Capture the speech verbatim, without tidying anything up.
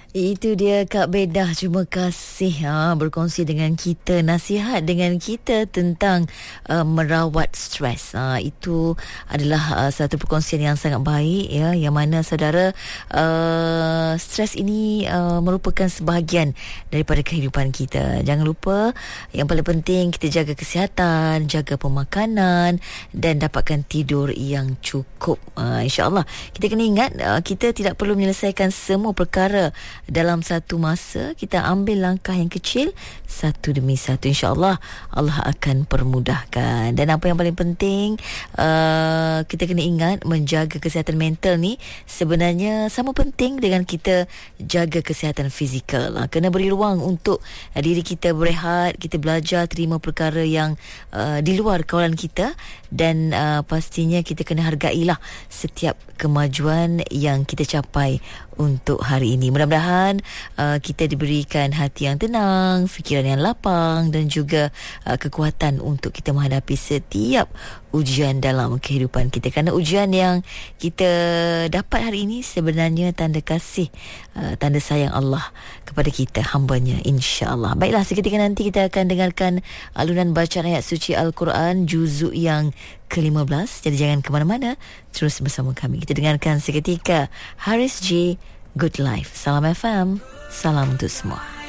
Itu dia Kak Bedah, terima kasih ha, berkongsi dengan kita, nasihat dengan kita tentang uh, merawat stres. Ha, itu adalah uh, satu perkongsian yang sangat baik ya, yang mana saudara uh, stres ini uh, merupakan sebahagian daripada kehidupan kita. Jangan lupa, yang paling penting kita jaga kesihatan, jaga pemakanan dan dapatkan tidur yang cukup. Uh, InsyaAllah kita kena ingat uh, kita tidak perlu menyelesaikan semua perkara dalam satu masa. Kita ambil langkah yang kecil satu demi satu, InsyaAllah Allah akan permudahkan. Dan apa yang paling penting, uh, kita kena ingat menjaga kesihatan mental ni sebenarnya sama penting dengan kita jaga kesihatan fizikal. uh, Kena beri ruang untuk uh, diri kita berehat, kita belajar terima perkara yang uh, di luar kawalan kita. Dan uh, pastinya kita kena hargailah setiap kemajuan yang kita capai untuk hari ini. Mudah-mudahan uh, kita diberikan hati yang tenang, fikiran yang lapang dan juga uh, kekuatan untuk kita menghadapi setiap ujian dalam kehidupan kita. Kerana ujian yang kita dapat hari ini sebenarnya tanda kasih, uh, tanda sayang Allah kepada kita, hambanya, insya-Allah. Baiklah, seketika nanti kita akan dengarkan alunan bacaan ayat suci Al-Quran juzuk yang ke lima belas. Jadi jangan ke mana-mana, terus bersama kami. Kita dengarkan seketika Haris J, Good Life. Salam F M, salam untuk semua.